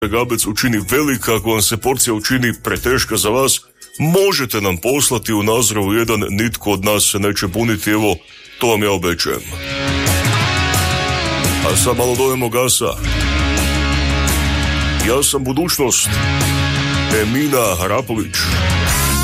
gabec učini velika, ako vam se porcija učini preteška za vas, možete nam poslati u Nazorovu 1, nitko od nas se neće buniti, evo, to vam ja obećajem. A sad malo dojemo gasa. Ja sam budućnost. Emina Harapović.